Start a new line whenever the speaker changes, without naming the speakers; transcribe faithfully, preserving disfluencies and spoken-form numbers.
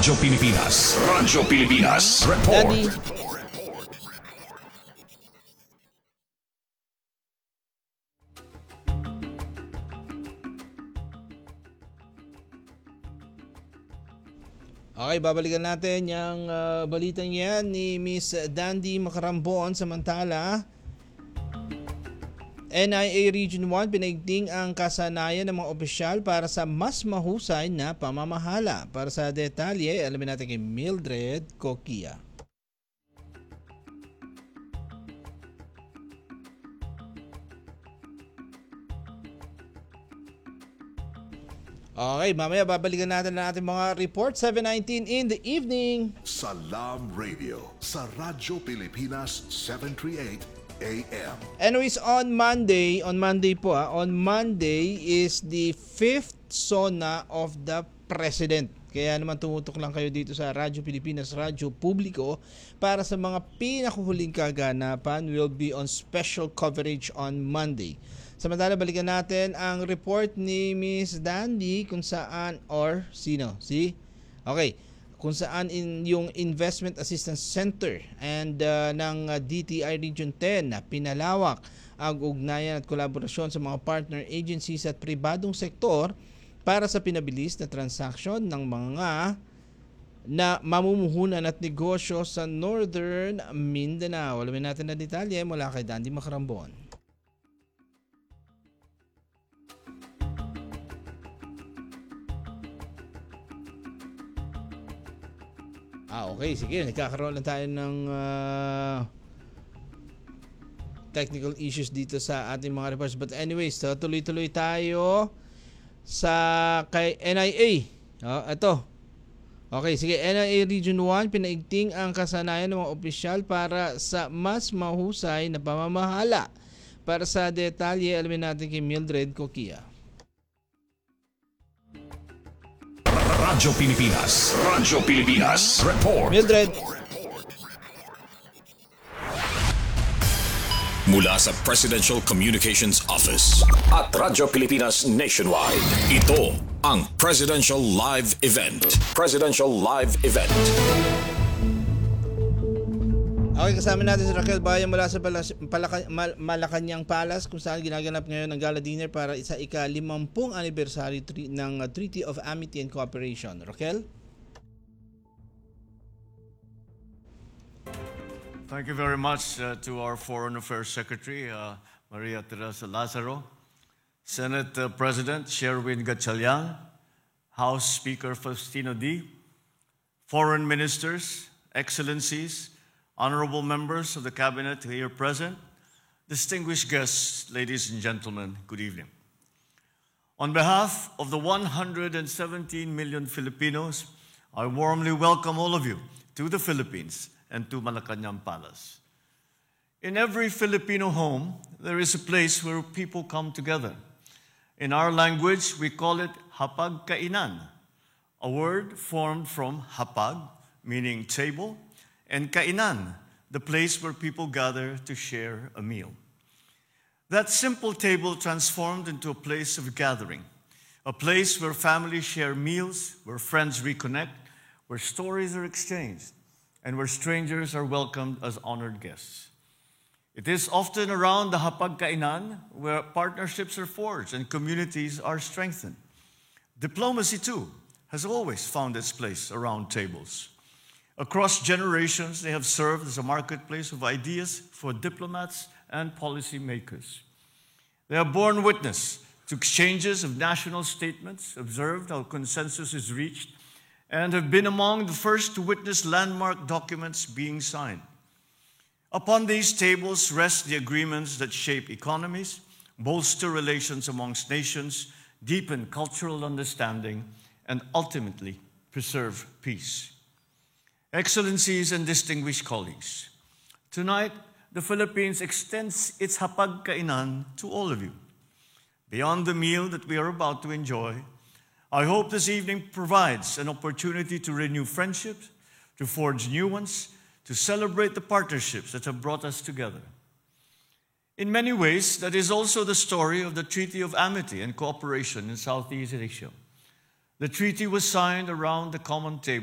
Radyo Pilipinas. Radyo Pilipinas. Report.
Daddy. Okay, babalikan natin yung uh, balitang yan ni Miss Dandy Macarambon. Samantala, N I A Region one pinaigting ang kasanayan ng mga opisyal para sa mas mahusay na pamamahala. Para sa detalye, alamin natin kay Mildred Coquia. Okay, mamaya babalikan natin ang ating mga report. seven nineteen in the evening.
Salam Radio sa Radyo Pilipinas seven thirty-eight A M.
Anyways, on Monday, on Monday po ah, on Monday is the fifth SONA of the President. Kaya naman tumutok lang kayo dito sa Radyo Pilipinas, Radyo Publiko para sa mga pinakuhuling kaganapan. Will be on special coverage on Monday. Samantala, balikan natin ang report ni Miss Dandy kung saan, or sino? Si? Okay. Kung saan in yung Investment Assistance Center and uh, ng uh, D T I Region ten na pinalawak ang ugnayan at kolaborasyon sa mga partner agencies at pribadong sektor para sa pinabilis na transaksyon ng mga na mamumuhunan at negosyo sa Northern Mindanao. Alamin natin na detalye mula kay Dandy Macarambon. Ah, okay. Sige, nagkakaroon na tayo ng uh, technical issues dito sa ating mga reports. But anyways, so, tuloy-tuloy tayo sa kay N I A. Oh, ito. Okay, sige. N I A Region one, pinaigting ang kasanayan ng mga opisyal para sa mas mahusay na pamamahala. Para sa detalye, alamin natin kay Mildred Coquia.
Radyo Pilipinas. Radyo Pilipinas. Report.
Mildred.
Mula sa Presidential Communications Office at Radyo Pilipinas Nationwide, ito ang Presidential Live Event. Presidential Live Event.
Okay, kasama natin si Raquel Bayan mula sa Palas- Palaka- Mal- Malacanang Palace kung saan ginaganap ngayon ang gala dinner para sa ika-limampung anniversary tri- ng uh, Treaty of Amity and Cooperation. Raquel?
Thank you very much uh, to our Foreign Affairs Secretary, uh, Maria Teresa Lazaro, Senate uh, President Sherwin Gatchalian, House Speaker Faustino D., Foreign Ministers, Excellencies, Honorable members of the Cabinet here present, distinguished guests, ladies and gentlemen, good evening. On behalf of the one hundred seventeen million Filipinos, I warmly welcome all of you to the Philippines and to Malacanang Palace. In every Filipino home, there is a place where people come together. In our language, we call it hapagkainan, a word formed from hapag, meaning table, and kainan, the place where people gather to share a meal. That simple table transformed into a place of gathering, a place where families share meals, where friends reconnect, where stories are exchanged, and where strangers are welcomed as honored guests. It is often around the hapagkainan where partnerships are forged and communities are strengthened. Diplomacy, too, has always found its place around tables. Across generations, they have served as a marketplace of ideas for diplomats and policymakers. They have borne witness to exchanges of national statements, observed how consensus is reached, and have been among the first to witness landmark documents being signed. Upon these tables rest the agreements that shape economies, bolster relations amongst nations, deepen cultural understanding, and ultimately preserve peace. Excellencies and distinguished colleagues, tonight the Philippines extends its hapagkainan to all of you. Beyond the meal that we are about to enjoy, I hope this evening provides an opportunity to renew friendships, to forge new ones, to celebrate the partnerships that have brought us together. In many ways, that is also the story of the Treaty of Amity and Cooperation in Southeast Asia. The treaty was signed around the common table